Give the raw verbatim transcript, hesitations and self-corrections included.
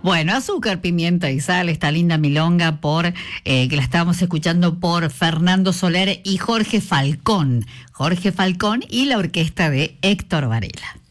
Bueno, azúcar, pimienta y sal, esta linda milonga por eh, que la estábamos escuchando por Fernando Soler y Jorge Falcón. Jorge Falcón y la orquesta de Héctor Varela.